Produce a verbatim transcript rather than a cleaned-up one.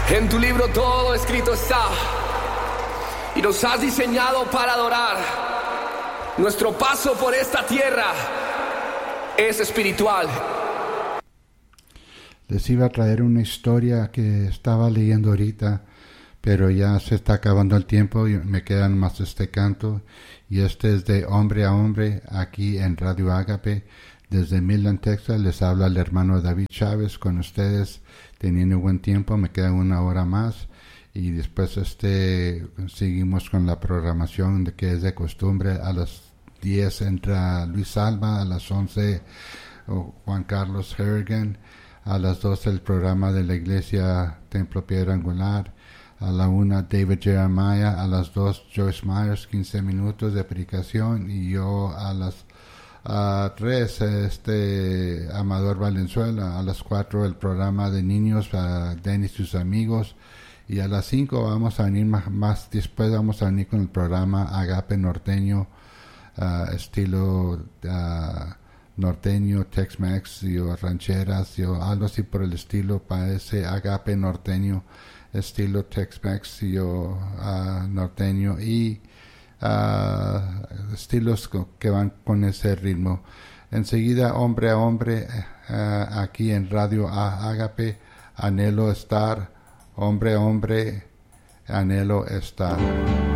En tu libro todo escrito está, y nos has diseñado para adorar. Nuestro paso por esta tierra es espiritual. Les iba a traer una historia que estaba leyendo ahorita, pero ya se está acabando el tiempo y me quedan más este canto. Y este es de Hombre a Hombre, aquí en Radio Ágape. Desde Midland, Texas, les habla el hermano David Chávez con ustedes, teniendo buen tiempo. Me queda una hora más y después este seguimos con la programación de que es de costumbre. A las diez entra Luis Alba, a las once oh, Juan Carlos Harrigan, a las doce el programa de la Iglesia Templo Piedra Angular, a la una David Jeremiah, a las dos Joyce Myers, quince minutos de predicación, y yo a las a tres este Amador Valenzuela, a las cuatro el programa de niños, a Denny y sus amigos, y a las cinco vamos a venir más, más después vamos a venir con el programa Agape Norteño, uh, estilo uh, norteño, Tex-Mex, yo, rancheras, yo, algo así por el estilo, para ese Agape Norteño, estilo Tex-Mex, yo, uh, norteño, y Uh, estilos que van con ese ritmo. Enseguida, Hombre a Hombre, uh, aquí en Radio Ágape, anhelo estar, hombre a hombre, anhelo estar.